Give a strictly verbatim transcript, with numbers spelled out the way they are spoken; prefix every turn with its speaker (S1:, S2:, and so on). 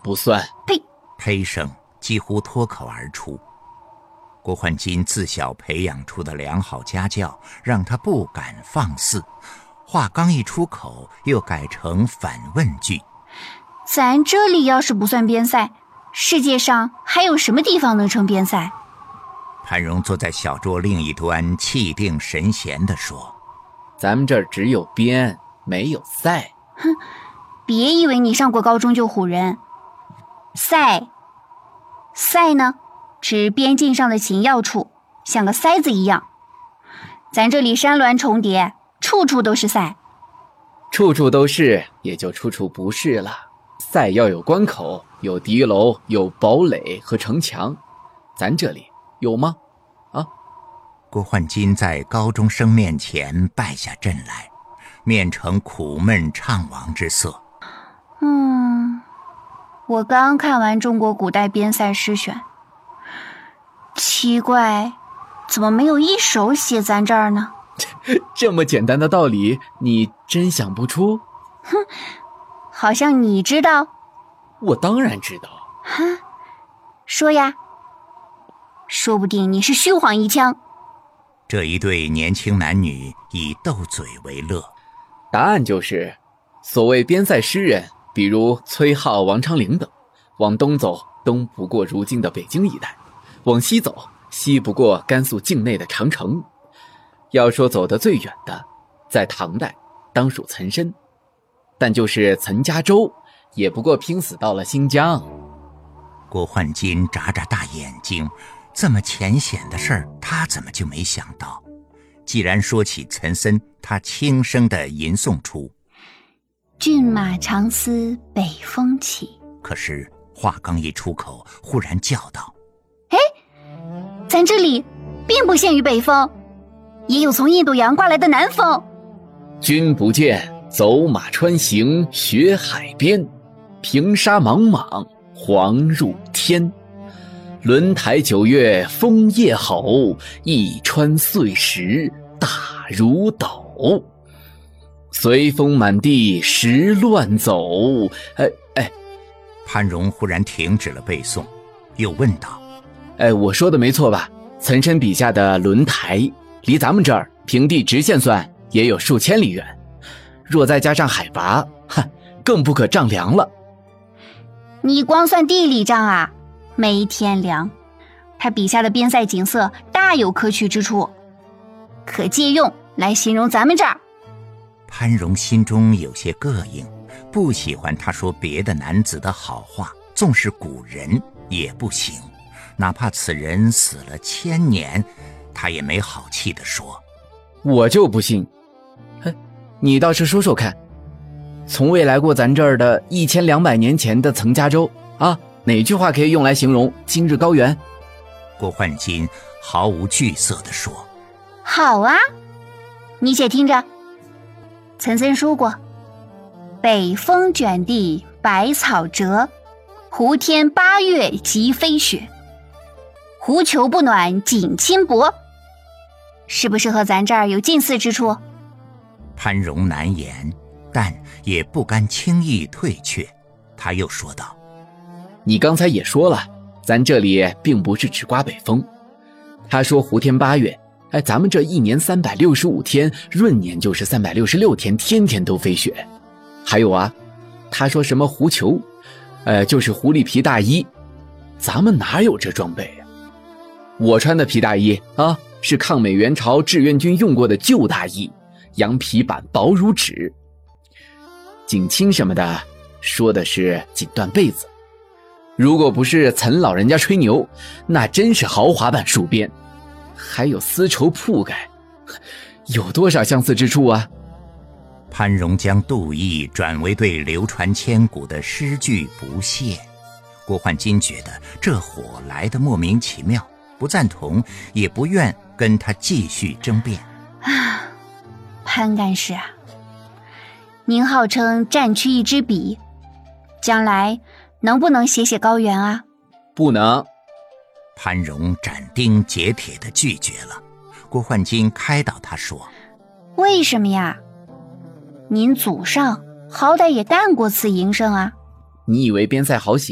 S1: 不算。
S2: 呸！
S3: 呸声几乎脱口而出。郭焕金自小培养出的良好家教，让他不敢放肆。话刚一出口，又改成反问句：
S2: 咱这里要是不算边塞，世界上还有什么地方能成边塞？
S3: 潘荣坐在小桌另一端，气定神闲地说：
S1: 咱们这儿只有边，没有塞。
S2: 哼，别以为你上过高中就唬人。塞，塞呢，指边境上的紧要处，像个塞子一样。咱这里山峦重叠，处处都是塞。
S1: 处处都是，也就处处不是了。塞要有关口，有敌楼，有堡垒和城墙，咱这里有吗？啊！
S3: 郭焕金在高中生面前败下阵来，面呈苦闷怅惘之色。
S2: 嗯，我刚看完中国古代边塞诗选，奇怪，怎么没有一首写咱这儿呢？
S1: 这么简单的道理，你真想不出？
S2: 哼，好像你知道。
S1: 我当然知道。
S2: 哈，说呀，说不定你是虚晃一枪。
S3: 这一对年轻男女以斗嘴为乐。
S1: 答案就是所谓边塞诗人，比如崔颢、王昌龄等，往东走，东不过如今的北京一带；往西走，西不过甘肃境内的长城。要说走得最远的，在唐代当属岑参，但就是岑家洲，也不过拼死到了新疆。
S3: 郭焕金眨眨大眼睛，这么浅显的事儿，他怎么就没想到？既然说起岑参，他轻声地吟诵出：
S2: 骏马长嘶北风起。
S3: 可是话刚一出口，忽然叫道：
S2: 哎，咱这里并不限于北风，也有从印度洋刮来的南风。
S1: 君不见，走马穿行雪海边，平沙莽莽，黄入天。轮台九月风夜吼，一川碎石大如斗。随风满地石乱走。哎哎，
S3: 潘荣忽然停止了背诵，又问道：
S1: 哎，我说的没错吧？岑参笔下的轮台，离咱们这儿平地直线算也有数千里远，若再加上海拔，哼，更不可丈量了。
S2: 你光算地理账啊，没天良。他笔下的边塞景色大有可取之处，可借用来形容咱们这儿。
S3: 潘荣心中有些膈应，不喜欢他说别的男子的好话，纵是古人也不行，哪怕此人死了千年，他也没好气地说：
S1: 我就不信。哎，你倒是说说看，从未来过咱这儿的一千两百年前的岑家洲啊，哪句话可以用来形容今日高原？
S3: 郭焕金毫无惧色地说：
S2: 好啊，你且听着。岑参说过：北风卷地百草折，胡天八月即飞雪，狐裘不暖锦衾薄。是不是和咱这儿有近似之处？
S3: 潘荣难言，但也不甘轻易退却。他又说道：
S1: 你刚才也说了，咱这里并不是只刮北风。他说胡天八月，哎，咱们这一年三百六十五天，闰年就是三百六十六天，天天都飞雪。还有啊，他说什么狐裘，呃，就是狐狸皮大衣，咱们哪有这装备呀？我穿的皮大衣啊，是抗美援朝志愿军用过的旧大衣，羊皮板薄如纸。锦衾什么的，说的是锦缎被子。如果不是岑老人家吹牛，那真是豪华版戍边。还有丝绸铺盖，有多少相似之处啊？
S3: 潘荣将妒意转为对流传千古的诗句不屑。郭焕金觉得这火来得莫名其妙，不赞同，也不愿跟他继续争辩。
S2: 啊，潘干事啊，您号称战区一支笔，将来能不能写写高原啊？
S1: 不能。
S3: 潘荣斩钉截铁地拒绝了。郭焕金开导他说：
S2: 为什么呀？您祖上好歹也干过次营生啊。
S1: 你以为边塞好写？